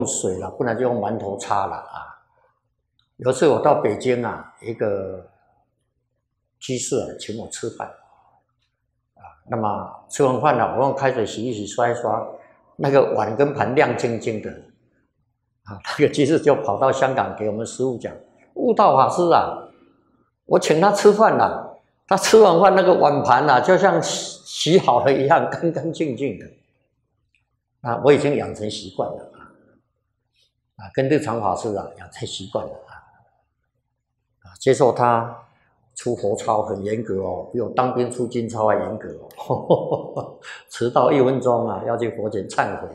水了，不然就用馒头擦了啊。有一次我到北京啊，一个居士啊请我吃饭啊，那么吃完饭了，我用开水洗一洗、刷一刷，那个碗跟盘亮晶晶的啊，那个居士就跑到香港给我们师父讲：悟道法师啊，我请他吃饭了，他吃完饭那个碗盘啊，就像洗好了一样，干干净净的啊，我已经养成习惯了。跟日常法师啊养成习惯了接受他出佛操很严格哦，比我当兵出军操还严格哦，迟到1分钟啊要去佛前忏悔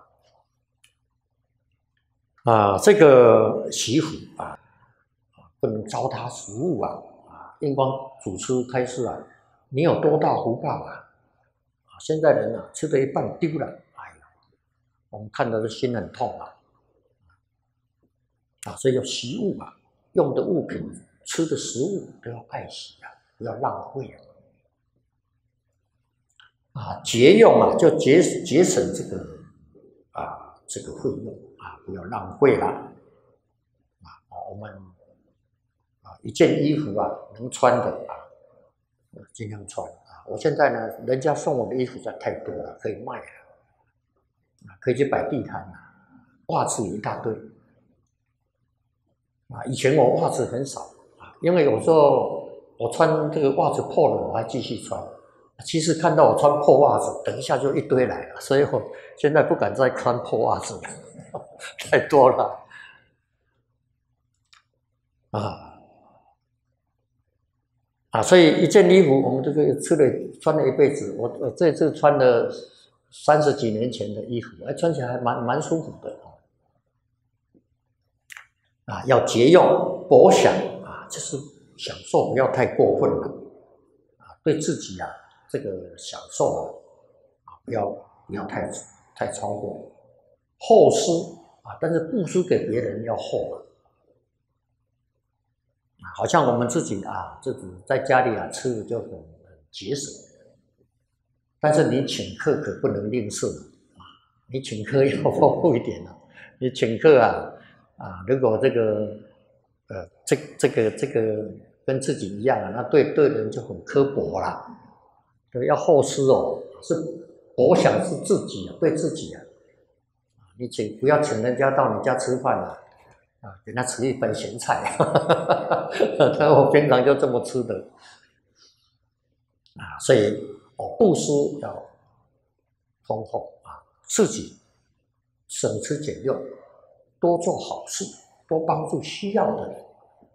这个媳妇啊不能糟蹋食物印光主持开示啊，你有多大福报现在人啊吃的一半丢了，哎呀，我们看到的心很痛所以要惜物用的物品、吃的食物都要爱惜不要浪费节用就节省这个这个费用不要浪费了我们一件衣服能穿的尽量穿我现在呢，人家送我的衣服实在太多了，可以卖了可以去摆地摊袜子有一大堆以前我袜子很少因为有时候我穿这个袜子破了，我还继续穿。其实看到我穿破袜子，等一下就一堆来了，所以我现在不敢再穿破袜子了，太多了所以一件衣服我们这个穿了一辈子。我这次穿了30几年前的衣服，穿起来还蛮舒服的要节用博享就是享受不要太过分了对自己这个享受不要太超过，厚施但是布施给别人要厚好像我们自己在家里吃的就很节省，但是你请客可不能吝啬你请客要丰富一点你请客如果这个这个跟自己一样那对人就很刻薄啦。要厚施是博享是自己对自己你不要请人家到你家吃饭给他吃一份咸菜那我平常就这么吃的所以布施要丰厚自己省吃俭用，多做好事，多帮助需要的人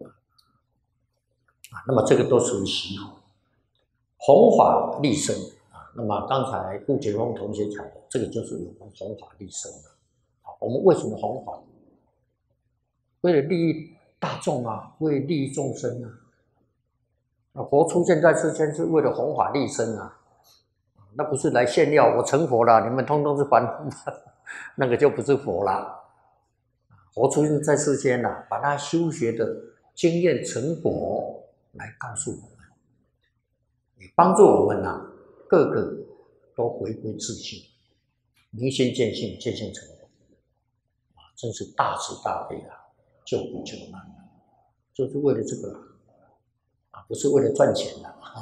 那么这个都属于惜福。弘法利生那么刚才顾杰峰同学讲的，这个就是有关弘法利生我们为什么弘法？为了利益大众为了利益众生佛出现在世间是为了弘法利生那不是来炫耀我成佛了，你们通通是凡夫那个就不是佛了。佛出现在世间把他修学的经验成果来告诉我们，也帮助我们个个都回归自性，明心见性，见性成佛真是大慈大悲救苦救难就是为了这个不是为了赚钱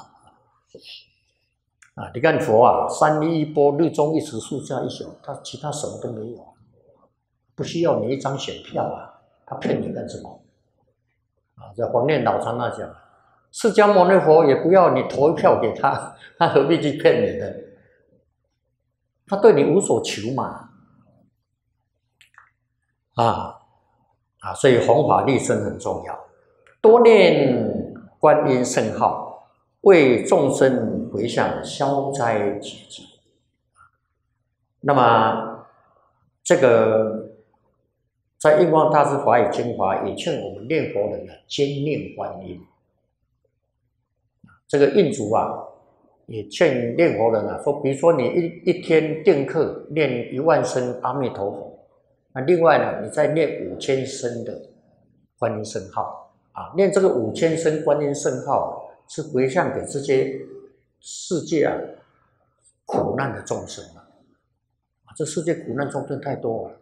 你看佛三力一波，日中一时，树下一宿，他其他什么都没有不需要你一张选票他骗你干什么在黄念老常常讲，释迦牟尼佛也不要你投一票给他，他何必去骗你呢？他对你无所求嘛所以弘法利生很重要，多念观音圣号，为众生回向，消灾解疾那么这个在印光大师法语精华也劝我们念佛人兼念观音这个印祖也劝念佛人说，比如说你一天定课念10000声阿弥陀佛另外呢你再念5000声的观音圣号念这个5000声观音圣号是回向给这些世界苦难的众生这世界苦难众生太多了